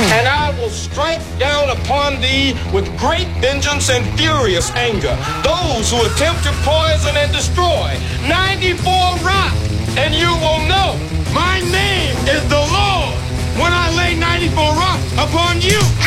And I will strike down upon thee with great vengeance and furious anger those who attempt to poison and destroy 94 Rock. And you will know my name is the Lord when I lay 94 Rock upon you.